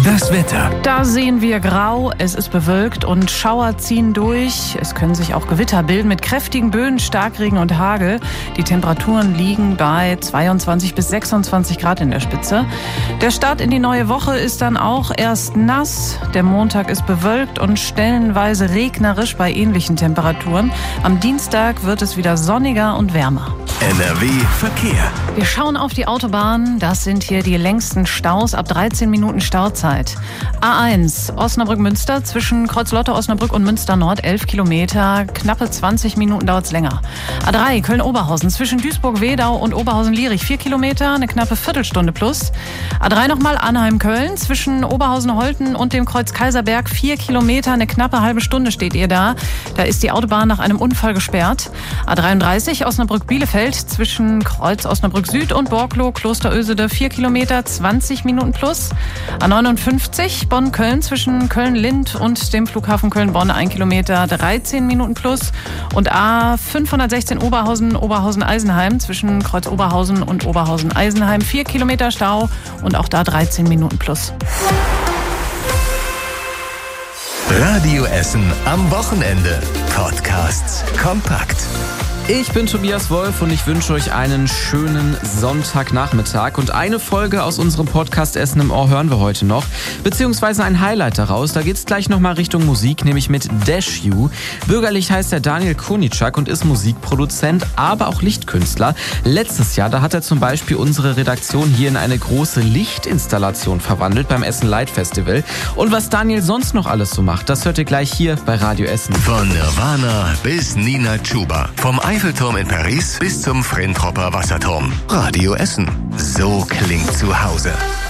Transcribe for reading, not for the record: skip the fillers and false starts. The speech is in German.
Das Wetter. Da sehen wir grau, es ist bewölkt und Schauer ziehen durch. Es können sich auch Gewitter bilden mit kräftigen Böen, Starkregen und Hagel. Die Temperaturen liegen bei 22 bis 26 Grad in der Spitze. Der Start in die neue Woche ist dann auch erst nass. Der Montag ist bewölkt und stellenweise regnerisch bei ähnlichen Temperaturen. Am Dienstag wird es wieder sonniger und wärmer. NRW Verkehr. Wir schauen auf die Autobahn. Das sind hier die längsten Staus ab 13 Minuten Stauzeit. A1 Osnabrück-Münster zwischen Kreuzlotte, Osnabrück und Münster Nord 11 Kilometer. Knappe 20 Minuten dauert es länger. A3 Köln-Oberhausen zwischen Duisburg-Wedau und Oberhausen-Lierich 4 Kilometer, eine knappe Viertelstunde plus. A3 nochmal Arnheim-Köln zwischen Oberhausen-Holten und dem Kreuz Kaiserberg 4 Kilometer, eine knappe halbe Stunde steht ihr da. Da ist die Autobahn nach einem Unfall gesperrt. A33 Osnabrück-Bielefeld zwischen Kreuz Osnabrück Süd und Borkloh Klosterösede 4 Kilometer, 20 Minuten plus. A59 Bonn-Köln zwischen Köln-Lind und dem Flughafen Köln-Bonn 1 Kilometer, 13 Minuten plus. Und A516 Oberhausen-Eisenheim zwischen Kreuz Oberhausen und Oberhausen-Eisenheim 4 Kilometer Stau und auch da 13 Minuten plus. Radio Essen am Wochenende. Podcasts kompakt. Ich bin Tobias Wolf und ich wünsche euch einen schönen Sonntagnachmittag. Und eine Folge aus unserem Podcast Essen im Ohr hören wir heute noch, beziehungsweise ein Highlight daraus. Da geht's gleich nochmal Richtung Musik, nämlich mit Dash You. Bürgerlich heißt er Daniel Konicak und ist Musikproduzent, aber auch Lichtkünstler. Letztes Jahr, da hat er zum Beispiel unsere Redaktion hier in eine große Lichtinstallation verwandelt beim Essen Light Festival. Und was Daniel sonst noch alles so macht, das hört ihr gleich hier bei Radio Essen. Von Nirvana bis Nina Chuba. Vom Eiffelturm in Paris bis zum Frentropper Wasserturm. Radio Essen. So klingt zu Hause.